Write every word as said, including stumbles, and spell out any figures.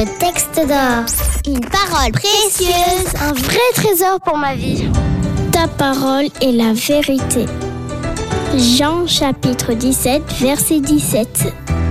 le texte d'or. Une parole précieuse, un vrai trésor pour ma vie. Ta parole est la vérité. Jean chapitre dix-sept, verset dix-sept.